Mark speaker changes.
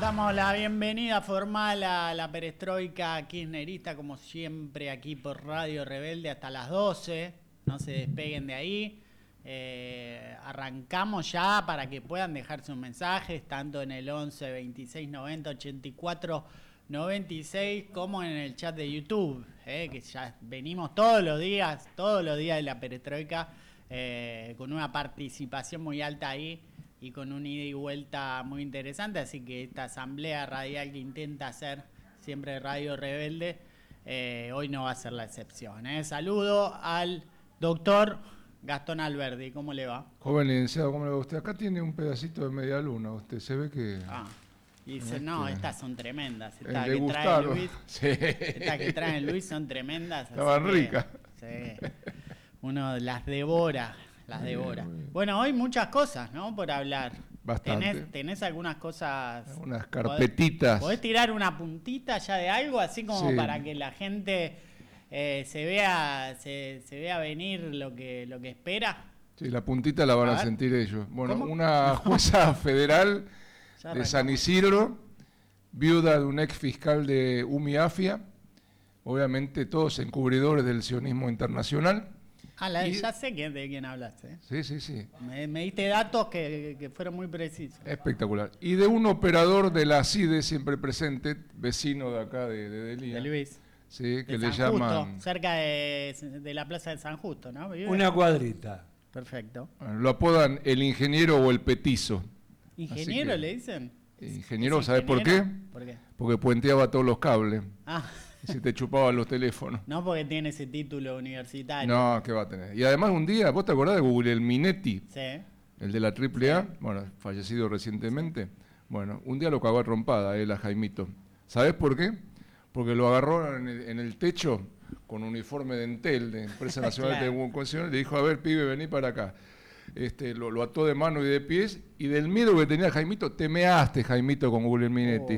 Speaker 1: Damos la bienvenida formal a la perestroika kirchnerista, como siempre, aquí por Radio Rebelde hasta las 12. No se despeguen de ahí. Arrancamos ya para que puedan dejar sus mensajes, tanto en el 11 26 90 84 96, como en el chat de YouTube, que ya venimos todos los días de la perestroika, con una participación muy alta ahí y con un ida y vuelta muy interesante, así que esta asamblea radial que intenta hacer siempre Radio Rebelde, hoy no va a ser la excepción. Saludo al doctor Gastón Alberdi, ¿cómo le va?
Speaker 2: Joven licenciado, ¿cómo le va a usted? Acá tiene un pedacito de media luna, usted se ve que...
Speaker 1: Y dice, no, estas son tremendas.
Speaker 2: Estas que trae Luis,
Speaker 1: sí. Estas que trae Luis son tremendas.
Speaker 2: Estaban ricas.
Speaker 1: Sí. Uno las devora. Bueno, hoy muchas cosas, ¿no? Por hablar.
Speaker 2: Bastante.
Speaker 1: ¿Tenés algunas cosas?
Speaker 2: Unas carpetitas.
Speaker 1: ¿Podés tirar una puntita ya de algo? Así como para que la gente se vea venir lo que espera.
Speaker 2: Sí, la puntita la van a sentir ellos. Bueno, ¿cómo? Una jueza federal de San Isidro, viuda de un ex fiscal de UMIAFIA, obviamente todos encubridores del sionismo internacional.
Speaker 1: Ya sé de quién hablaste.
Speaker 2: Sí.
Speaker 1: Me diste datos que fueron muy precisos.
Speaker 2: Espectacular. Y de un operador de la CIDE, siempre presente, vecino de acá de Delía.
Speaker 1: De Luis.
Speaker 2: Sí, que
Speaker 1: de
Speaker 2: le
Speaker 1: San Justo,
Speaker 2: llaman...
Speaker 1: cerca de la plaza de San Justo, ¿no?
Speaker 3: Una cuadrita.
Speaker 1: Perfecto.
Speaker 2: Bueno, lo apodan el ingeniero o el petizo.
Speaker 1: ¿Ingeniero le dicen?
Speaker 2: Ingeniero, ¿sabes por qué?
Speaker 1: ¿Por qué?
Speaker 2: Porque puenteaba todos los cables.
Speaker 1: Ah.
Speaker 2: Y se te chupaban los teléfonos.
Speaker 1: No porque tiene ese título universitario.
Speaker 2: No, ¿qué va a tener? Y además un día, ¿vos te acordás de Guglielminetti?
Speaker 1: Sí.
Speaker 2: El de la AAA, bueno, fallecido recientemente. Bueno, un día lo cagó a trompada él a Jaimito. ¿Sabés por qué? Porque lo agarró en el techo con uniforme de Entel, de Empresa Nacional de Telecomunicaciones, le dijo, a ver, pibe, vení para acá. Lo ató de mano y de pies, y del miedo que tenía Jaimito, te measte, Jaimito, con Guglielminetti.